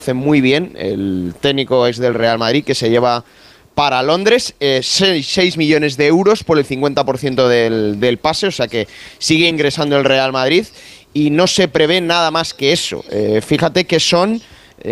hace muy bien, el técnico es del Real Madrid, que se lleva para Londres 6 millones de euros por el 50% del pase, o sea que sigue ingresando el Real Madrid y no se prevé nada más que eso. Fíjate que son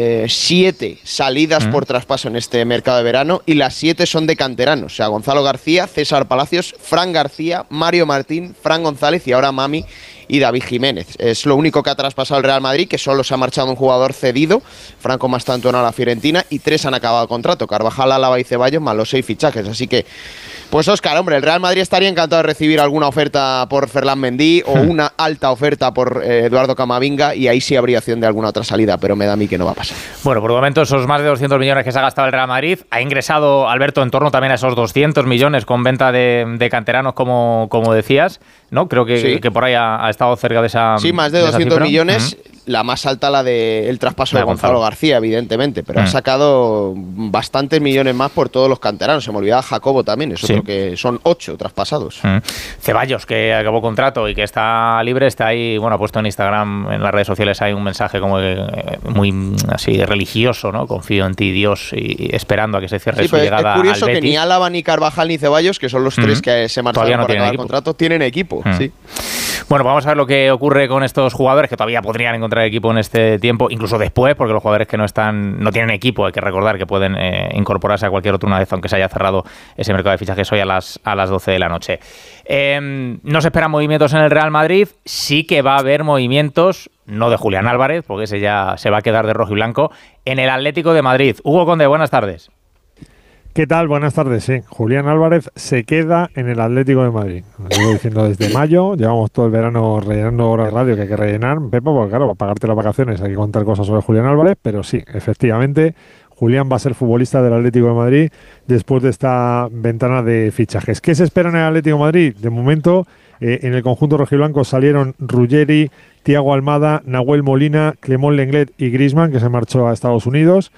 7 salidas por traspaso en este mercado de verano y las 7 son de canteranos, o sea, Gonzalo García, César Palacios, Fran García, Mario Martín, Fran González y ahora Mami y David Jiménez. Es lo único que ha traspasado el Real Madrid, que solo se ha marchado un jugador cedido, Franco Mastantona a la Fiorentina, y 3 han acabado contrato, Carvajal, Álava y Ceballos, más los 6 fichajes. Así que, pues Óscar, hombre, el Real Madrid estaría encantado de recibir alguna oferta por Ferland Mendy o una alta oferta por Eduardo Camavinga, y ahí sí habría opción de alguna otra salida, pero me da a mí que no va a pasar. Bueno, por el momento esos más de 200 millones que se ha gastado el Real Madrid, ha ingresado Alberto en torno también a esos 200 millones con venta de canteranos, como decías, ¿no? Creo que, sí, que por ahí ha estado cerca de esa. Sí, más de 200 millones. La más alta, la del traspaso de Gonzalo García, evidentemente, pero ha sacado bastantes millones más por todos los canteranos. Se me olvidaba Jacobo también, es otro que son 8 traspasados. Ceballos, que acabó contrato y que está libre, está ahí, bueno, ha puesto en Instagram, en las redes sociales, hay un mensaje como muy así religioso, ¿no? Confío en ti, Dios, y esperando a que se cierre su llegada al Betis. Es curioso que ni Álava, ni Carvajal, ni Ceballos, que son los 3 que se marcharon para acabar el contrato, tienen equipo. Sí. Bueno, vamos a ver lo que ocurre con estos jugadores que todavía podrían encontrar equipo en este tiempo, incluso después, porque los jugadores que no tienen equipo, hay que recordar que pueden incorporarse a cualquier otro una vez, aunque se haya cerrado ese mercado de fichajes hoy a las 12 de la noche. No se esperan movimientos en el Real Madrid, sí que va a haber movimientos, no de Julián Álvarez, porque ese ya se va a quedar de rojo y blanco, en el Atlético de Madrid. Hugo Conde, buenas tardes. ¿Qué tal? Buenas tardes, sí. Julián Álvarez se queda en el Atlético de Madrid. Lo llevo diciendo desde mayo, llevamos todo el verano rellenando horas de radio que hay que rellenar, Pepo, porque claro, para pagarte las vacaciones hay que contar cosas sobre Julián Álvarez, pero sí, efectivamente, Julián va a ser futbolista del Atlético de Madrid después de esta ventana de fichajes. ¿Qué se espera en el Atlético de Madrid? De momento, en el conjunto rojiblanco salieron Ruggeri, Thiago Almada, Nahuel Molina, Clément Lenglet y Griezmann, que se marchó a Estados Unidos.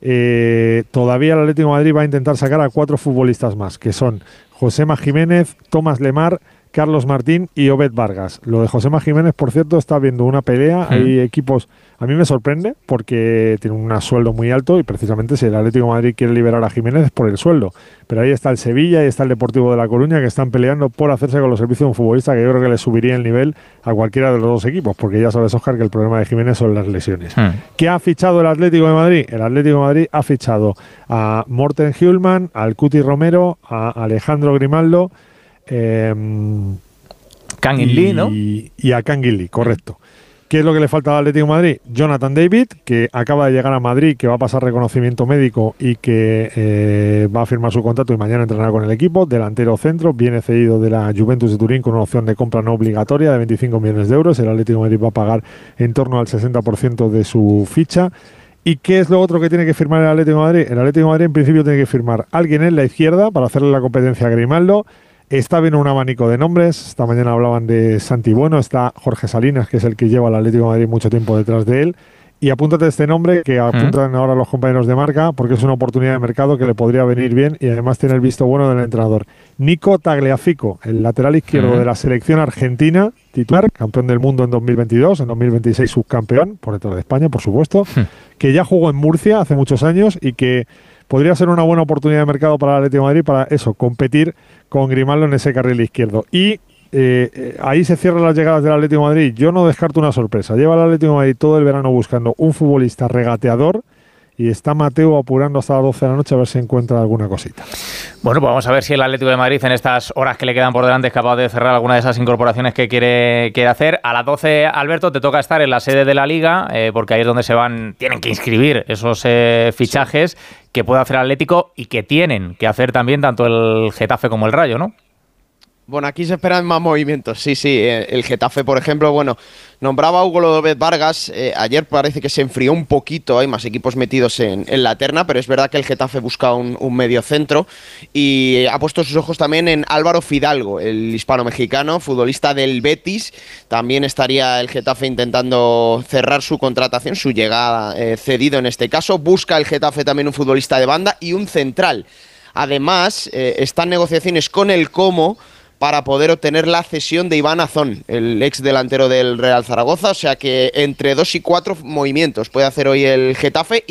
Todavía el Atlético de Madrid va a intentar sacar a 4 futbolistas más, que son Josema Jiménez, Tomás Lemar, Carlos Martín y Obed Vargas. Lo de Josema Jiménez, por cierto, está habiendo una pelea. Hay equipos, a mí me sorprende porque tiene un sueldo muy alto y precisamente si el Atlético de Madrid quiere liberar a Jiménez es por el sueldo. Pero ahí está el Sevilla y está el Deportivo de La Coruña, que están peleando por hacerse con los servicios de un futbolista que yo creo que le subiría el nivel a cualquiera de los dos equipos, porque ya sabes, Óscar, que el problema de Jiménez son las lesiones. ¿Qué ha fichado el Atlético de Madrid? El Atlético de Madrid ha fichado a Morten Hjulman, al Cuti Romero, a Alejandro Grimaldo, Kangin Lee, ¿no? Y a Kangin Lee, correcto. ¿Qué es lo que le falta al Atlético de Madrid? Jonathan David, que acaba de llegar a Madrid, que va a pasar reconocimiento médico y que va a firmar su contrato y mañana entrenará con el equipo. Delantero centro, viene cedido de la Juventus de Turín con una opción de compra no obligatoria de 25 millones de euros. El Atlético de Madrid va a pagar en torno al 60% de su ficha. ¿Y qué es lo otro que tiene que firmar el Atlético de Madrid? El Atlético de Madrid en principio tiene que firmar alguien en la izquierda para hacerle la competencia a Grimaldo. Está viendo un abanico de nombres. Esta mañana hablaban de Santi Bueno, está Jorge Salinas, que es el que lleva al Atlético de Madrid mucho tiempo detrás de él. Y apúntate este nombre que apuntan ahora los compañeros de Marca, porque es una oportunidad de mercado que le podría venir bien y además tiene el visto bueno del entrenador. Nico Tagliafico, el lateral izquierdo de la selección argentina, titular, campeón del mundo en 2022, en 2026 subcampeón, por detrás de España, por supuesto, que ya jugó en Murcia hace muchos años y que podría ser una buena oportunidad de mercado para el Atlético de Madrid para eso, competir con Grimaldo en ese carril izquierdo. Y ahí se cierran las llegadas del Atlético de Madrid. Yo no descarto una sorpresa. Lleva el Atlético de Madrid todo el verano buscando un futbolista regateador y está Mateo apurando hasta las 12 de la noche a ver si encuentra alguna cosita. Bueno, pues vamos a ver si el Atlético de Madrid en estas horas que le quedan por delante es capaz de cerrar alguna de esas incorporaciones que quiere hacer. A las 12, Alberto, te toca estar en la sede de la Liga, porque ahí es donde tienen que inscribir esos fichajes que puede hacer el Atlético y que tienen que hacer también tanto el Getafe como el Rayo, ¿no? Bueno, aquí se esperan más movimientos, sí. El Getafe, por ejemplo, nombraba a Hugo López Vargas. Ayer parece que se enfrió un poquito, hay más equipos metidos en la terna, pero es verdad que el Getafe busca un mediocentro y ha puesto sus ojos también en Álvaro Fidalgo, el hispano-mexicano, futbolista del Betis. También estaría el Getafe intentando cerrar su contratación, su llegada cedido en este caso. Busca el Getafe también un futbolista de banda y un central. Además, están negociaciones con el Como para poder obtener la cesión de Iván Azón, el ex delantero del Real Zaragoza. O sea que entre 2 y 4 movimientos puede hacer hoy el Getafe.